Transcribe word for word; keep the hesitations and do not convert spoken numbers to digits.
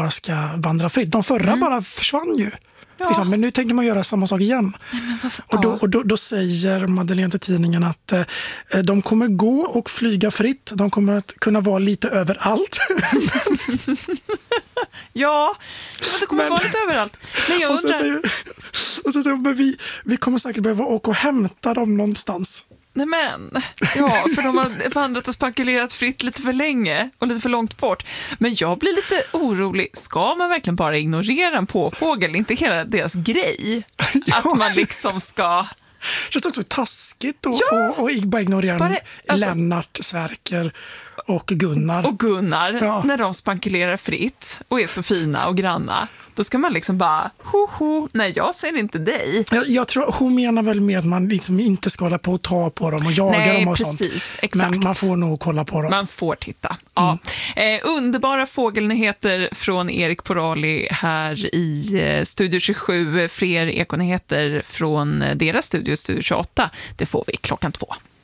bara ska vandra fritt. De förra mm. bara försvann ju. Ja. Liksom, men nu tänker man göra samma sak igen. Nej, men vad, och då, och då, då säger Madeleine till tidningen att eh, de kommer gå och flyga fritt. De kommer att kunna vara lite överallt. Ja, det kommer men, vara lite överallt. Men jag och så undrar... säger, och så säger men vi, vi kommer säkert behöva åka och hämta dem någonstans. Nej men, ja, för de har vandrat och spankulerat fritt lite för länge och lite för långt bort. Men jag blir lite orolig. Ska man verkligen bara ignorera en påfågel? Inte hela deras grej. Ja. Att man liksom ska... Det är också taskigt och, ja. och, och bara ignorera bara, alltså... Lennart, Sverker och Gunnar. Och Gunnar, ja. När de spankulerar fritt och är så fina och granna. Då ska man liksom bara, ho, ho, nej jag ser inte dig. Jag, jag tror hon menar väl med att man liksom inte ska hålla på och ta på dem och jaga nej, dem och precis, sånt. Exakt. Men man får nog kolla på dem. Man får titta. Ja. Mm. Eh, underbara fågelnyheter från Erik Porali här i eh, Studio tjugosju. Fler ekonyheter från deras studio, Studio tjugoåtta. Det får vi klockan två.